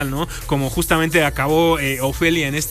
¿no? Como justamente acabó Ofelia en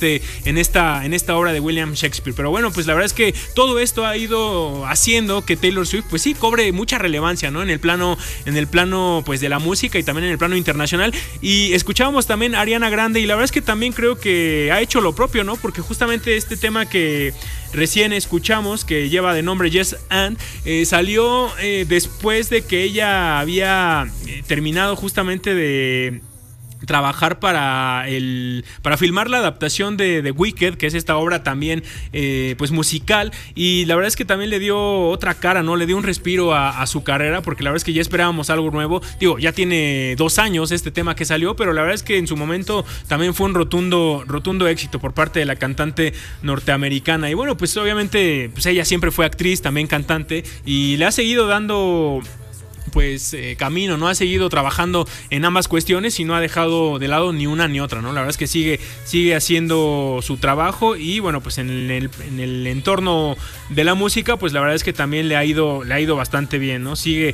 esta obra de William Shakespeare. Pero bueno, pues la verdad es que todo esto ha ido haciendo que Taylor Swift pues sí cobre mucha relevancia, ¿no? En el plano pues de la música y también en el plano internacional. Y escuchábamos también a Ariana Grande y la verdad es que también creo que ha hecho lo propio, ¿no? Porque justamente este tema que recién escuchamos, que lleva de nombre Yes and, salió después de que ella había terminado justamente de trabajar para filmar la adaptación de The Wicked, que es esta obra también pues musical, y la verdad es que también le dio otra cara, ¿no? Le dio un respiro a su carrera, porque la verdad es que ya esperábamos algo nuevo. Digo, ya tiene 2 años este tema que salió, pero la verdad es que en su momento también fue un rotundo éxito por parte de la cantante norteamericana. Y bueno, pues obviamente pues ella siempre fue actriz, también cantante, y le ha seguido dando pues camino, no ha seguido trabajando en ambas cuestiones y no ha dejado de lado ni una ni otra, ¿no? La verdad es que sigue haciendo su trabajo y bueno, pues en el entorno de la música, pues la verdad es que también le ha ido bastante bien, ¿no? Sigue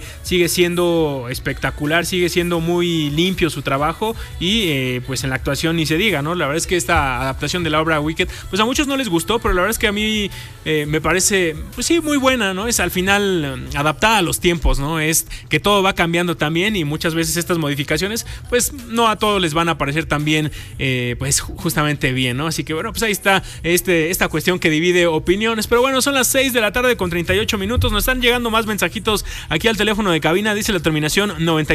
siendo espectacular, sigue siendo muy limpio su trabajo y pues en la actuación ni se diga, ¿no? La verdad es que esta adaptación de la obra Wicked, pues a muchos no les gustó, pero la verdad es que a mí me parece, pues sí, muy buena, ¿no? Es al final adaptada a los tiempos, ¿no? Es que todo va cambiando también y muchas veces estas modificaciones pues no a todos les van a parecer también pues justamente bien, ¿no? Así que bueno, pues ahí está esta cuestión que divide opiniones. Pero bueno, son las 6 de la tarde con 38 minutos. Nos están llegando más mensajitos aquí al teléfono de cabina. Dice la terminación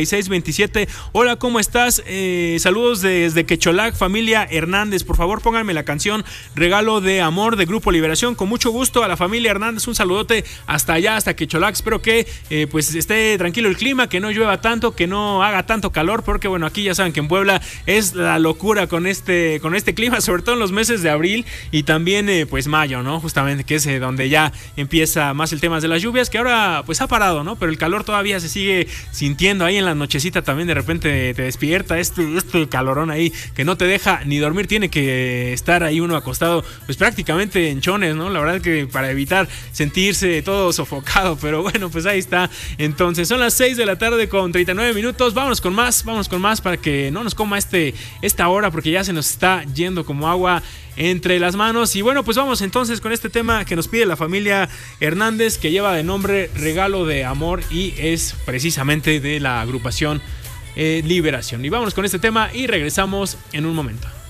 9627. Hola, ¿cómo estás? Saludos desde Quecholac, familia Hernández. Por favor, pónganme la canción Regalo de Amor de Grupo Liberación. Con mucho gusto a la familia Hernández. Un saludote hasta allá, hasta Quecholac. Espero que pues esté tranquilo el clima, que no llueva tanto, que no haga tanto calor, porque bueno, aquí ya saben que en Puebla es la locura con este clima, sobre todo en los meses de abril y también pues mayo, ¿no? Justamente que es donde ya empieza más el tema de las lluvias, que ahora pues ha parado, ¿no? Pero el calor todavía se sigue sintiendo ahí en la nochecita, también de repente te despierta este calorón ahí que no te deja ni dormir, tiene que estar ahí uno acostado pues prácticamente en chones, ¿no? La verdad que para evitar sentirse todo sofocado, pero bueno, pues ahí está. Entonces son las 6 de la tarde con 39 minutos. Vámonos con más para que no nos coma esta hora, porque ya se nos está yendo como agua entre las manos. Y bueno, pues vamos entonces con este tema que nos pide la familia Hernández, que lleva de nombre Regalo de Amor y es precisamente de la agrupación Liberación. Y vámonos con este tema y regresamos en un momento.